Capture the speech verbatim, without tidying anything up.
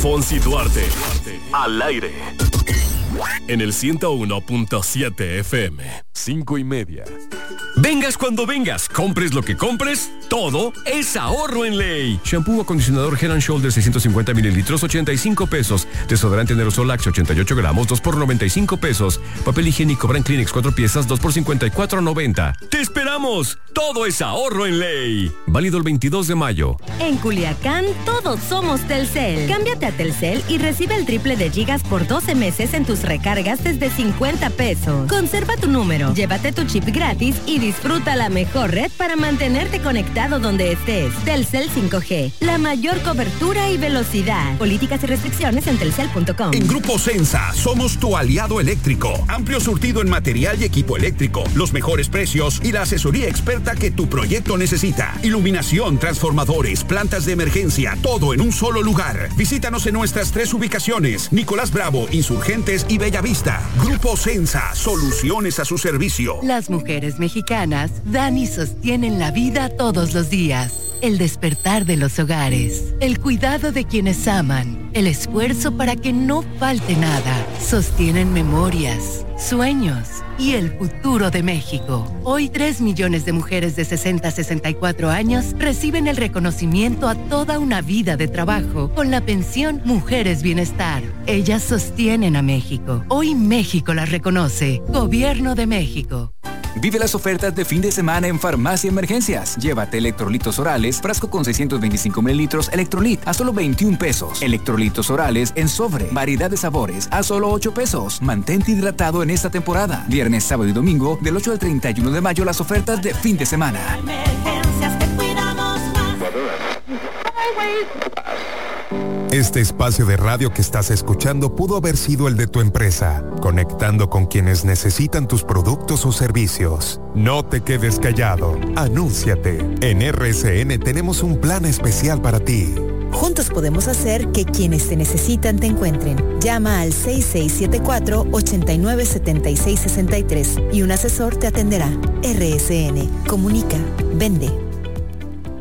Fonsi Duarte. Al aire. En el ciento uno punto siete F M. Cinco y media. Vengas cuando vengas, compres lo que compres, todo es ahorro en Ley. Shampoo acondicionador Head and Shoulders seiscientos cincuenta mililitros, ochenta y cinco pesos. Desodorante en aerosol Axe ochenta y ocho gramos, dos por noventa y cinco pesos. Papel higiénico Brand Kleenex cuatro piezas, dos por cincuenta y cuatro noventa. ¡Te esperamos! Todo es ahorro en Ley. Válido el veintidós de mayo. En Culiacán, todos somos Telcel. Cámbiate a Telcel y recibe el triple de gigas por doce meses en tus recargas desde cincuenta pesos. Conserva tu número, llévate tu chip gratis y disfruta la mejor red para mantenerte conectado donde estés. Telcel cinco G, la mayor cobertura y velocidad. Políticas y restricciones en telcel punto com. En Grupo Sensa somos tu aliado eléctrico. Amplio surtido en material y equipo eléctrico, los mejores precios y la asesoría experta que tu proyecto necesita. Iluminación, transformadores, plantas de emergencia, todo en un solo lugar. Visítanos en nuestras tres ubicaciones: Nicolás Bravo, Insurgentes y Bellavista. Grupo Sensa, soluciones a su servicio. Las mujeres mexicanas dan y sostienen la vida todos los días. El despertar de los hogares, el cuidado de quienes aman, el esfuerzo para que no falte nada. Sostienen memorias, sueños y el futuro de México. Hoy tres millones de mujeres de sesenta a sesenta y cuatro años reciben el reconocimiento a toda una vida de trabajo con la pensión Mujeres Bienestar. Ellas sostienen a México. Hoy México las reconoce. Gobierno de México. Vive las ofertas de fin de semana en Farmacia Emergencias. Llévate electrolitos orales, frasco con seiscientos veinticinco mililitros Electrolit a solo veintiún pesos. Electrolitos orales en sobre, variedad de sabores a solo ocho pesos. Mantente hidratado en esta temporada. Viernes, sábado y domingo, del ocho al treinta y uno de mayo, las ofertas de fin de semana. Emergencias, te cuidamos más. Este espacio de radio que estás escuchando pudo haber sido el de tu empresa, conectando con quienes necesitan tus productos o servicios. No te quedes callado, anúnciate. En R S N tenemos un plan especial para ti. Juntos podemos hacer que quienes te necesitan te encuentren. Llama al seis seis siete cuatro, ocho nueve siete seis seis tres y un asesor te atenderá. R S N. Comunica. Vende.